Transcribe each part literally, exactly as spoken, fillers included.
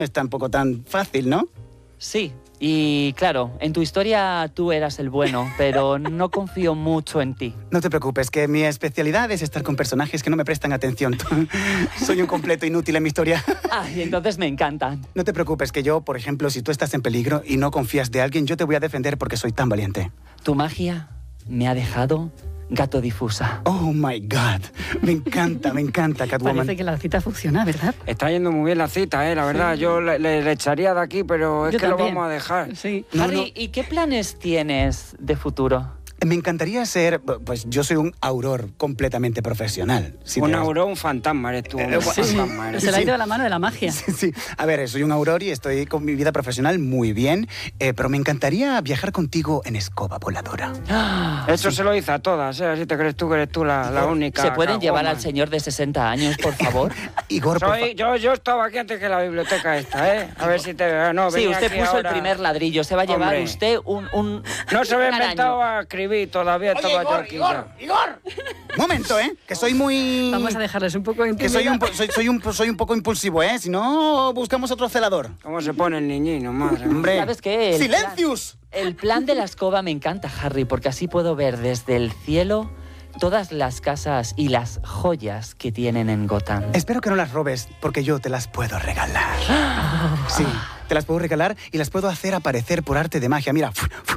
es tampoco tan fácil, ¿no? Sí, y claro, en tu historia tú eras el bueno, pero no confío mucho en ti. No te preocupes, que mi especialidad es estar con personajes que no me prestan atención. Soy un completo inútil en mi historia. Ah, y entonces me encantan. No te preocupes, que yo, por ejemplo, si tú estás en peligro y no confías de alguien, yo te voy a defender porque soy tan valiente. Tu magia me ha dejado gato difusa. Oh, my God. Me encanta, me encanta, Catwoman. Parece que la cita funciona, ¿verdad? Está yendo muy bien la cita, eh, la verdad. Sí. Yo le, le- le echaría de aquí, pero es Yo que también. lo vamos a dejar. Sí. No, Harry, no. ¿y qué planes tienes de futuro? Me encantaría ser, pues yo soy un auror completamente profesional. Si Un te das- auror, un fantasma eres tú. Un Eh, Sí, fantasma eres. se le ha Sí. ido la mano de la magia. Sí, sí. A ver, soy un auror y estoy con mi vida profesional muy bien, eh, pero me encantaría viajar contigo en escoba voladora. Eso se lo hizo a todas, ¿eh? Así te crees tú que eres tú la, la única. ¿Se pueden llevar Catwoman. al señor de sesenta años, por favor? Igor, por Soy, yo, yo estaba aquí antes que la biblioteca esta, ¿eh? A ver si te... No, Sí, venía usted aquí puso ahora. el primer ladrillo. Se va a llevar Hombre. usted un, un No se había un araño. inventado a escribir, todavía estaba yo aquí ya. Un momento, ¿eh? Que soy muy... Vamos a dejarles un poco de Que soy intimidad. un, po- soy, soy, un, soy un poco impulsivo, ¿eh? Si no, buscamos otro celador. ¿Cómo se pone el niñino, madre? Hombre. ¿Sabes qué? El ¡Silencius! plan- el plan de la escoba me encanta, Harry, porque así puedo ver desde el cielo todas las casas y las joyas que tienen en Gotham. Espero que no las robes, porque yo te las puedo regalar. Sí, te las puedo regalar y las puedo hacer aparecer por arte de magia. Mira.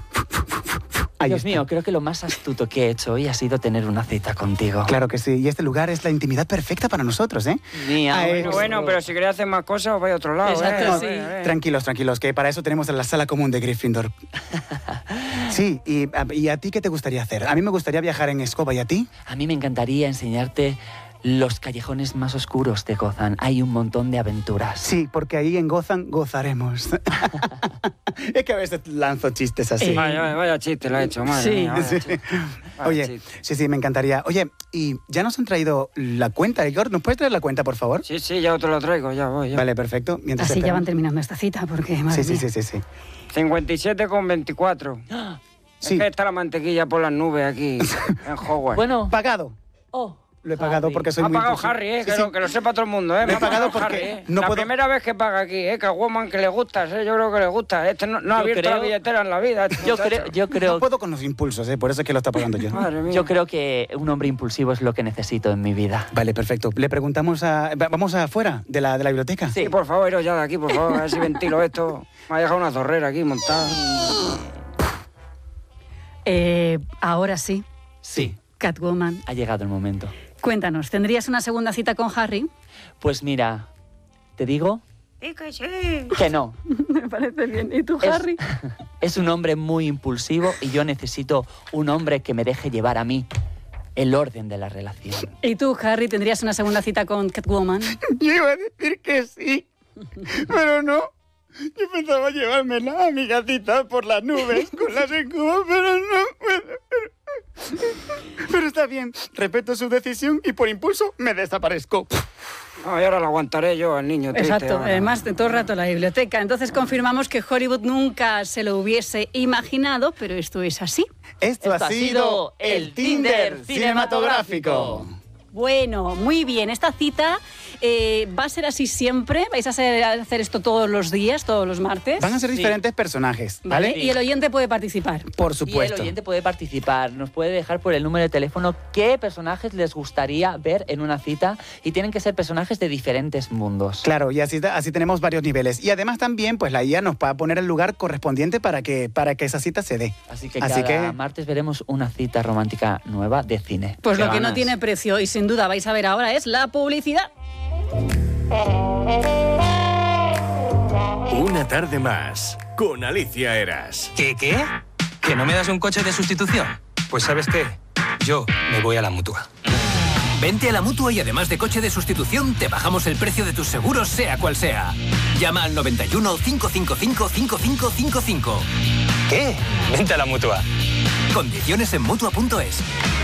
Ahí Dios está. mío, creo que lo más astuto que he hecho hoy ha sido tener una cita contigo. Claro que sí, y este lugar es la intimidad perfecta para nosotros, ¿eh? Mía, Ah, Bueno, eh, bueno, pero si queréis hacer más cosas, os vais a otro lado, Exacto, ¿eh? No, sí. Eh, eh. Tranquilos, tranquilos, que para eso tenemos la sala común de Gryffindor. Sí, y, ¿y a ti qué te gustaría hacer? A mí me gustaría viajar en escoba, ¿y a ti? A mí me encantaría enseñarte los callejones más oscuros de Gotham. Hay un montón de aventuras. Sí, porque ahí en Gotham gozaremos. Es que a veces lanzo chistes así. Eh, Vaya, vaya, vaya chiste lo ha hecho, madre Sí. mía, vaya Sí. chiste. Vaya Oye, chiste. sí, sí, me encantaría. Oye, ¿y ya nos han traído la cuenta, Igor? ¿Nos puedes traer la cuenta, por favor? Sí, sí, ya te lo traigo, ya voy. Ya. Vale, perfecto. Mientras Así ya esperamos. van terminando esta cita, porque madre Sí, sí, mía. sí, sí, sí. cincuenta y siete con veinticuatro. Sí. Es que está la mantequilla por las nubes aquí, en Hogwarts. Bueno, Pagado. oh, Lo he pagado Harry. porque soy Me ha muy pagado impulsivo. Harry, eh, Sí, que, sí. Lo, que lo sepa todo el mundo, eh. Le Me he ha pagado pagado porque Harry, eh. no la puedo- primera vez que paga aquí, eh. Que a Woman que le gustas, eh. Yo creo que le gusta. Este no, no ha Yo abierto la creo- billetera en la vida. este Yo muchacho. creo, yo creo, No puedo con los impulsos, ¿eh? Por eso es que lo está pagando yo. Madre mía. yo creo que un hombre impulsivo es lo que necesito en mi vida. Vale, perfecto. Le preguntamos a... va- ¿Vamos afuera de la, de la biblioteca? Sí. Sí, por favor, iros ya de aquí, por favor. A ver si ventilo esto. Me ha dejado una zorrera aquí montada. Eh, ahora sí, Sí, Catwoman, ha llegado el momento. cuéntanos, ¿tendrías una segunda cita con Harry? Pues mira, te digo que no. Me parece bien. ¿Y tú, Es- Harry? Es un hombre muy impulsivo y yo necesito un hombre que me deje llevar a mí el orden de la relación. ¿Y tú, Harry, tendrías una segunda cita con Catwoman? Yo iba a decir que sí, pero no. Yo pensaba llevármela a mi gatita por las nubes con las escobas, pero no puedo. Pero está bien, respeto su decisión y por impulso me desaparezco. No, y ahora lo aguantaré yo al niño triste. Exacto, ahora. además de todo el rato la biblioteca. Entonces confirmamos que Hollywood nunca se lo hubiese imaginado, pero esto es así. Esto, ha sido el Tinder cinematográfico. Bueno, muy bien. Esta cita eh, va a ser así siempre. ¿Vais a hacer, a hacer esto todos los días, todos los martes? Van a ser Sí. diferentes personajes, ¿Vale? ¿vale? Y el oyente puede participar. Por Y el supuesto. oyente puede participar, nos puede dejar por el número de teléfono qué personajes les gustaría ver en una cita y tienen que ser personajes de diferentes mundos. Claro, y así, así tenemos varios niveles. Y además también, pues la I A nos va a poner el lugar correspondiente para que, para que esa cita se dé. Así que Así cada que- martes veremos una cita romántica nueva de cine. Pues Qué lo que no ganas. tiene precio y sin duda vais a ver ahora es la publicidad. Una tarde más con Alicia Eras. ¿Qué, qué? ¿Que no me das un coche de sustitución? Pues ¿sabes qué? Yo me voy a la Mutua. Vente a la Mutua y además de coche de sustitución, te bajamos el precio de tus seguros, sea cual sea. Llama al noventa y uno, cinco cinco cinco, cinco cinco cinco cinco. ¿Qué? Vente a la Mutua. Condiciones en Mutua punto es.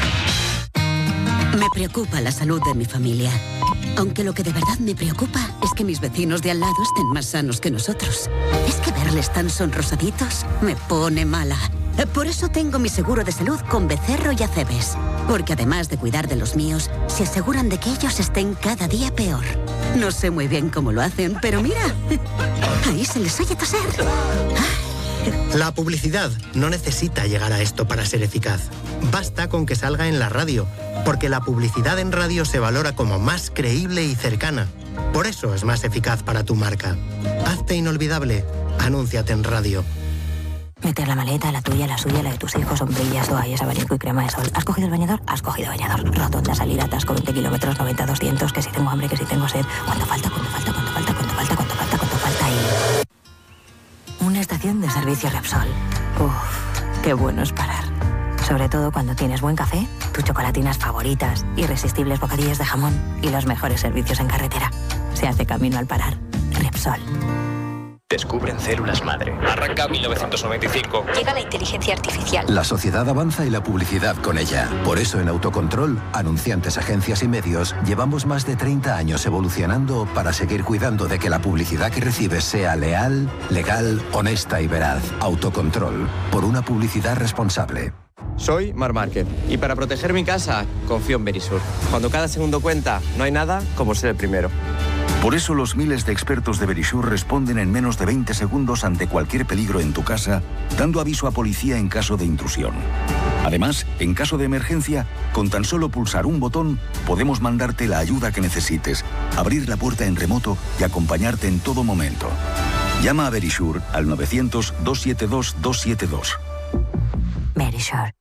Me preocupa la salud de mi familia. Aunque lo que de verdad me preocupa es que mis vecinos de al lado estén más sanos que nosotros. Es que verles tan sonrosaditos me pone mala. Por eso tengo mi seguro de salud con Becerro y Acebes. Porque además de cuidar de los míos, se aseguran de que ellos estén cada día peor. No sé muy bien cómo lo hacen, pero mira, ahí se les oye toser. La publicidad no necesita llegar a esto para ser eficaz. Basta con que salga en la radio, porque la publicidad en radio se valora como más creíble y cercana. Por eso es más eficaz para tu marca. Hazte inolvidable. Anúnciate en radio. Meter la maleta, la tuya, la suya, la de tus hijos, sombrillas, toallas, abanico y crema de sol. ¿Has cogido el bañador? Has cogido bañador. Rotonda, salida, atasco, veinte kilómetros, noventa, doscientos, que si tengo hambre, que si tengo sed. ¿Cuánto falta? ¿Cuánto falta? ¿Cuánto falta? ¿Cuánto falta? ¿Cuánto falta? ¿Cuánto falta? Y... una estación de servicio Repsol. Uf, qué bueno es parar. Sobre todo cuando tienes buen café, tus chocolatinas favoritas, irresistibles bocadillos de jamón y los mejores servicios en carretera. Se hace camino al parar. Repsol. Descubren células madre. Arranca mil novecientos noventa y cinco. Llega la inteligencia artificial. La sociedad avanza y la publicidad con ella. Por eso en Autocontrol, anunciantes, agencias y medios, llevamos más de treinta años evolucionando para seguir cuidando de que la publicidad que recibes sea leal, legal, honesta y veraz. Autocontrol. Por una publicidad responsable. Soy Mar Márquez y para proteger mi casa confío en Verisur. Cuando cada segundo cuenta, no hay nada como ser el primero. Por eso los miles de expertos de Verisur responden en menos de veinte segundos ante cualquier peligro en tu casa, dando aviso a policía en caso de intrusión. Además, en caso de emergencia, con tan solo pulsar un botón, podemos mandarte la ayuda que necesites, abrir la puerta en remoto y acompañarte en todo momento. Llama a Verisur al novecientos, doscientos setenta y dos, doscientos setenta y dos. Verisur.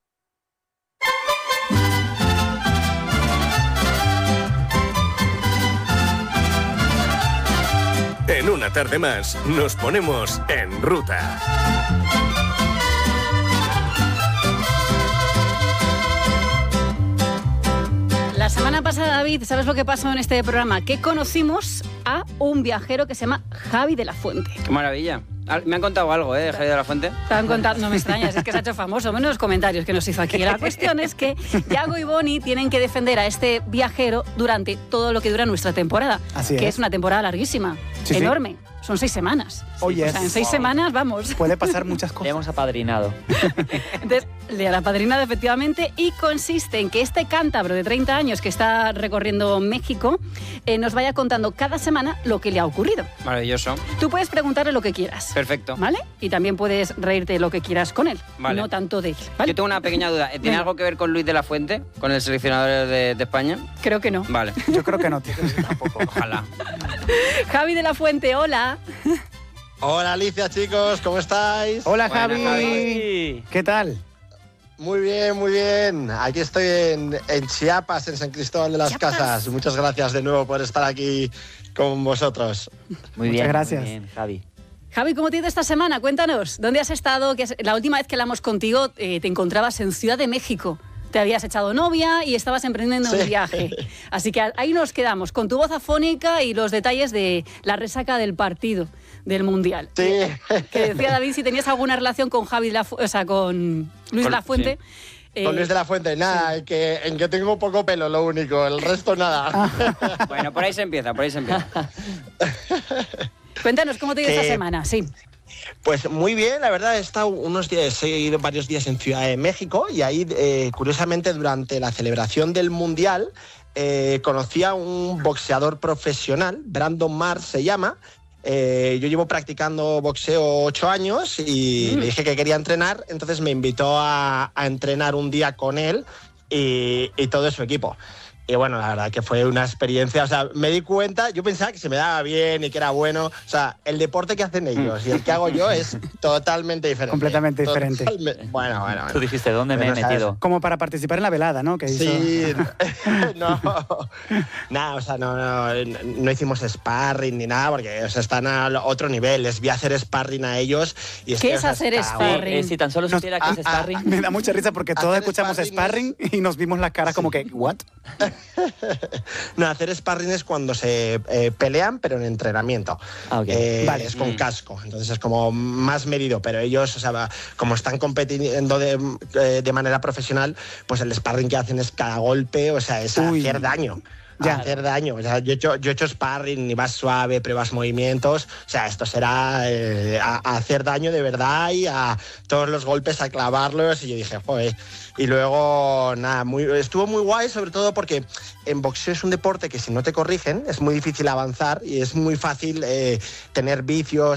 En una tarde más, nos ponemos en ruta. La semana pasada, David, ¿sabes lo que pasó en este programa? Que conocimos a un viajero que se llama Javi de la Fuente. ¡Qué maravilla! Me han contado algo, ¿eh, de Javi de la Fuente? Te han contado, no me extrañas, es que se ha hecho famoso, menos los comentarios que nos hizo aquí. La cuestión es que Yago y Boni tienen que defender a este viajero durante todo lo que dura nuestra temporada. Así que es. es una temporada larguísima, Sí, enorme. Sí. Son seis semanas. Oye, o sea, en seis wow. semanas, vamos. Puede pasar muchas cosas. Le hemos apadrinado. Entonces, le han apadrinado efectivamente y consiste en que este cántabro de treinta años que está recorriendo México eh, nos vaya contando cada semana lo que le ha ocurrido. Maravilloso. Tú puedes preguntarle lo que quieras. Perfecto. ¿Vale? Y también puedes reírte lo que quieras con él. Vale. No tanto de él. ¿Vale? Yo tengo una pequeña duda. ¿Tiene Venga. algo que ver con Luis de la Fuente? ¿Con el seleccionador de, de España? Creo que no. Vale. Yo creo que no, tío. Tampoco. Ojalá. Javi de la Fuente, hola. Hola Alicia, chicos, ¿cómo estáis? Hola, Buena, Javi. Javi. ¿Qué tal? Muy bien, muy bien. Aquí estoy en, en Chiapas, en San Cristóbal de las Chiapas. Casas. Muchas gracias de nuevo por estar aquí con vosotros. Muy Muchas bien, gracias. muy bien, Javi. Javi, ¿cómo te ha ido esta semana? Cuéntanos, ¿dónde has estado? ¿Qué has- La última vez que hablamos contigo eh, te encontrabas en Ciudad de México. Te habías echado novia y estabas emprendiendo un Sí. viaje. Así que ahí nos quedamos, con tu voz afónica y los detalles de la resaca del partido del Mundial. Sí. Que decía David si tenías alguna relación con Javi de la Fu- o sea, con Luis Con- de la Fuente. Con Eh, Luis de la Fuente, nada, en que, en que tengo poco pelo, lo único, el resto nada. Bueno, por ahí se empieza, por ahí se empieza. Cuéntanos cómo te ha ido Que- esta semana, sí. Pues muy bien, la verdad, he estado unos días, he ido varios días en Ciudad de México y ahí, eh, curiosamente, durante la celebración del Mundial, eh, conocí a un boxeador profesional, Brandon Mars se llama. Eh, yo llevo practicando boxeo ocho años y Mm. le dije que quería entrenar, entonces me invitó a, a entrenar un día con él y, y todo su equipo. Y bueno, la verdad que fue una experiencia, o sea, me di cuenta, yo pensaba que se me daba bien y que era bueno, o sea, el deporte que hacen ellos y el que hago yo es totalmente diferente. Completamente diferente. Totalmente- Bueno, bueno, bueno. Tú dijiste, ¿dónde me he Pero, ¿sabes? metido? Como para participar en la velada, ¿no? Que hizo... Sí, no, nada, o sea, no, no, no hicimos sparring ni nada porque o sea, están a otro nivel. Les vi hacer sparring a ellos y es ¿Qué que, es o sea, hacer cada uno- sparring? Eh, si tan solo Nos- supiera que es ah, ah, sparring. Me da mucha risa porque todos Hacer escuchamos sparring sparring y nos vimos las caras como que, ¿what? No, hacer sparring es cuando se eh, pelean, pero en entrenamiento. Ah, ok. Eh, Vale. Es con Mm. casco, entonces es como más medido, pero ellos, o sea, va- como están compitiendo de, eh, de manera profesional, pues el sparring que hacen es cada golpe, o sea, es Uy. hacer daño. a hacer daño. O sea, yo he hecho, yo he hecho sparring, ni vas suave, pruebas movimientos. O sea, esto será eh, a, a hacer daño de verdad y a todos los golpes a clavarlos. Y yo dije, joder. Y luego, nada, muy, estuvo muy guay, sobre todo porque en boxeo es un deporte que si no te corrigen es muy difícil avanzar y es muy fácil eh, tener vicios